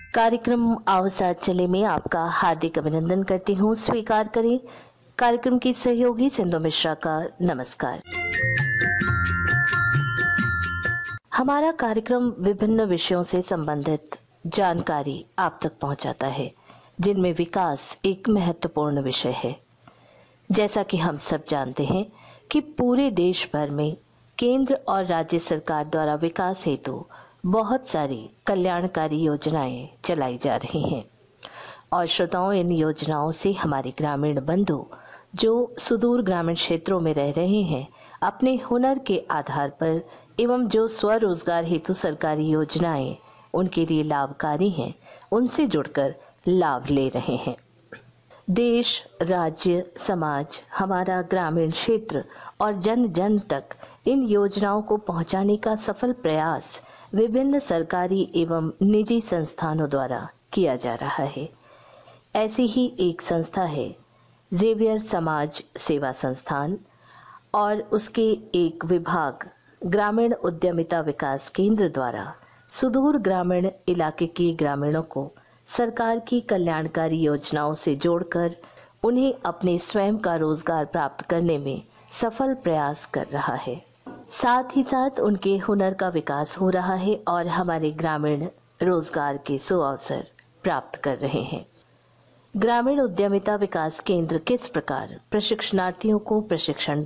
कार्यक्रम आओ साथ चले में आपका हार्दिक अभिनंदन करती हूँ। स्वीकार करें कार्यक्रम की सहयोगी सिंधु मिश्रा का नमस्कार। हमारा कार्यक्रम विभिन्न विषयों से संबंधित जानकारी आप तक पहुंचाता है, जिनमें विकास एक महत्वपूर्ण विषय है। जैसा कि हम सब जानते हैं कि पूरे देश भर में केंद्र और राज्य सरकार द्वारा विकास हेतु बहुत सारी कल्याणकारी योजनाएं चलाई जा रही हैं और श्रोताओं, इन योजनाओं से हमारे ग्रामीण बंधु जो सुदूर ग्रामीण क्षेत्रों में रह रहे हैं, अपने हुनर के आधार पर एवं जो स्वरोजगार हेतु सरकारी योजनाएं उनके लिए लाभकारी हैं, उनसे जुड़कर लाभ ले रहे हैं। देश, राज्य, समाज, हमारा ग्रामीण क्षेत्र और जन जन तक इन योजनाओं को पहुंचाने का सफल प्रयास विभिन्न सरकारी एवं निजी संस्थानों द्वारा किया जा रहा है। ऐसी ही एक संस्था है जेवियर समाज सेवा संस्थान और उसके एक विभाग ग्रामीण उद्यमिता विकास केंद्र द्वारा सुदूर ग्रामीण इलाके के ग्रामीणों को सरकार की कल्याणकारी योजनाओं से जोड़कर उन्हें अपने स्वयं का रोजगार प्राप्त करने में सफल प्रयास कर रहा है। साथ ही साथ उनके हुनर का विकास हो रहा है और हमारे ग्रामीण रोजगार के सुअवसर प्राप्त कर रहे हैं। ग्रामीण उद्यमिता विकास केंद्र किस प्रकार प्रशिक्षणार्थियों को प्रशिक्षण